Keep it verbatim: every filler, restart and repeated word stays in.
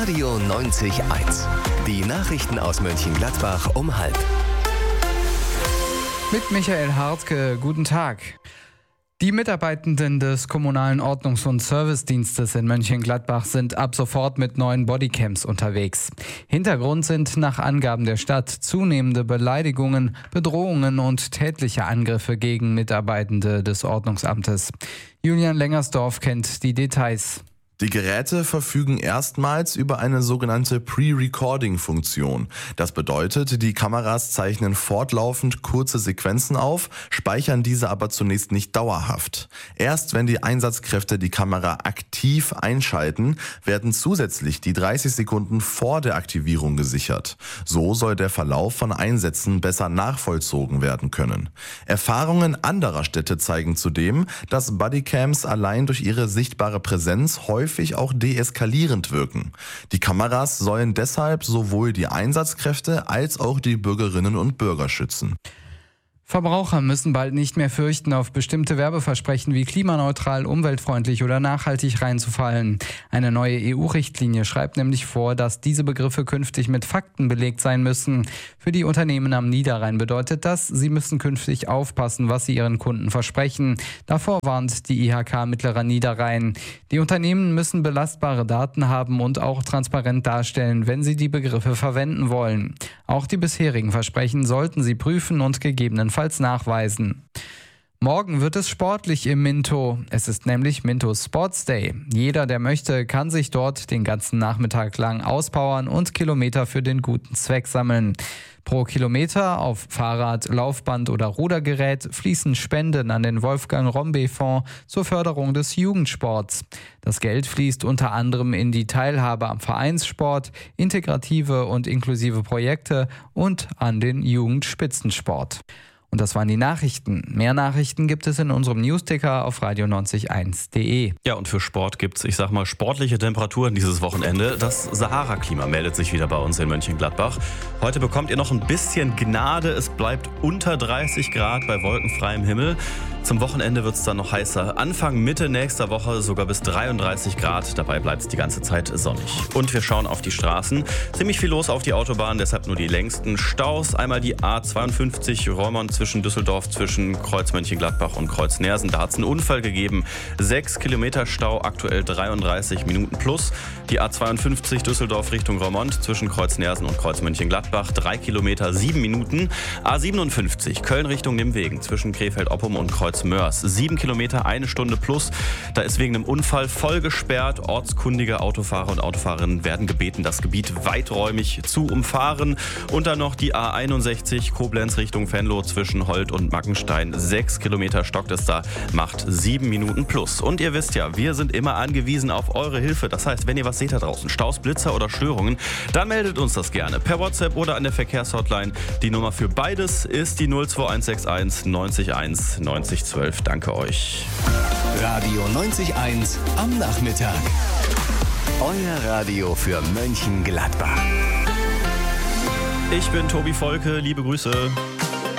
Radio neunzig eins. Die Nachrichten aus Mönchengladbach um halb. Mit Michael Hartke, guten Tag. Die Mitarbeitenden des Kommunalen Ordnungs- und Servicedienstes in Mönchengladbach sind ab sofort mit neuen Bodycams unterwegs. Hintergrund sind nach Angaben der Stadt zunehmende Beleidigungen, Bedrohungen und tätliche Angriffe gegen Mitarbeitende des Ordnungsamtes. Julian Lengersdorf kennt die Details. Die Geräte verfügen erstmals über eine sogenannte Pre-Recording-Funktion. Das bedeutet, die Kameras zeichnen fortlaufend kurze Sequenzen auf, speichern diese aber zunächst nicht dauerhaft. Erst wenn die Einsatzkräfte die Kamera aktiv einschalten, werden zusätzlich die dreißig Sekunden vor der Aktivierung gesichert. So soll der Verlauf von Einsätzen besser nachvollzogen werden können. Erfahrungen anderer Städte zeigen zudem, dass Bodycams allein durch ihre sichtbare Präsenz häufig häufig auch deeskalierend wirken. Die Kameras sollen deshalb sowohl die Einsatzkräfte als auch die Bürgerinnen und Bürger schützen. Verbraucher müssen bald nicht mehr fürchten, auf bestimmte Werbeversprechen wie klimaneutral, umweltfreundlich oder nachhaltig reinzufallen. Eine neue E U-Richtlinie schreibt nämlich vor, dass diese Begriffe künftig mit Fakten belegt sein müssen. Für die Unternehmen am Niederrhein bedeutet das, sie müssen künftig aufpassen, was sie ihren Kunden versprechen. Davor warnt die I H K Mittlerer Niederrhein. Die Unternehmen müssen belastbare Daten haben und auch transparent darstellen, wenn sie die Begriffe verwenden wollen. Auch die bisherigen Versprechen sollten sie prüfen und gegebenenfalls nachweisen. Morgen wird es sportlich im Minto. Es ist nämlich Minto Sports Day. Jeder, der möchte, kann sich dort den ganzen Nachmittag lang auspowern und Kilometer für den guten Zweck sammeln. Pro Kilometer auf Fahrrad, Laufband oder Rudergerät fließen Spenden an den Wolfgang-Rombe-Fonds zur Förderung des Jugendsports. Das Geld fließt unter anderem in die Teilhabe am Vereinssport, integrative und inklusive Projekte und an den Jugendspitzensport. Und das waren die Nachrichten. Mehr Nachrichten gibt es in unserem Newsticker auf radio neunzig eins punkt de. Ja, und für Sport gibt's, ich sag mal, sportliche Temperaturen dieses Wochenende. Das Sahara-Klima meldet sich wieder bei uns in Mönchengladbach. Heute bekommt ihr noch ein bisschen Gnade. Es bleibt unter dreißig Grad bei wolkenfreiem Himmel. Zum Wochenende wird's dann noch heißer. Anfang Mitte nächster Woche sogar bis dreiunddreißig Grad. Dabei bleibt's die ganze Zeit sonnig. Und wir schauen auf die Straßen. Ziemlich viel los auf die Autobahn, deshalb nur die längsten Staus. Einmal die A zweiundfünfzig Reumont zwischen Düsseldorf, zwischen Kreuz Mönchengladbach und Kreuz Neersen. Da hat es einen Unfall gegeben. Sechs Kilometer Stau, aktuell dreiunddreißig Minuten plus. Die A zweiundfünfzig Düsseldorf Richtung Reumont zwischen Kreuz Neersen und Kreuz Mönchengladbach. Drei Kilometer, sieben Minuten. A siebenundfünfzig Köln Richtung Nimwegen zwischen Krefeld-Oppum und Kreuz Mörs. Sieben Kilometer, eine Stunde plus. Da ist wegen einem Unfall voll gesperrt. Ortskundige Autofahrer und Autofahrerinnen werden gebeten, das Gebiet weiträumig zu umfahren. Und dann noch die A einundsechzig Koblenz Richtung Venlo zwischen Holt und Mackenstein. Sechs Kilometer stockt es da, macht sieben Minuten plus. Und ihr wisst ja, wir sind immer angewiesen auf eure Hilfe. Das heißt, wenn ihr was seht da draußen, Staus, Blitzer oder Störungen, dann meldet uns das gerne per WhatsApp oder an der Verkehrshotline. Die Nummer für beides ist die null zwei eins sechs eins neunzig eins neunzig zwölf. Danke euch. Radio neunzig eins am Nachmittag. Euer Radio für Mönchengladbach. Ich bin Tobi Volke, liebe Grüße.